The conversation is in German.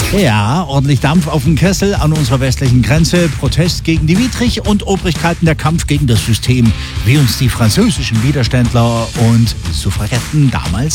Ja, ordentlich Dampf auf dem Kessel an unserer westlichen Grenze. Protest gegen Dimitrich und Obrigkeiten, der Kampf gegen das System, wie uns die französischen Widerständler und Suffragetten damals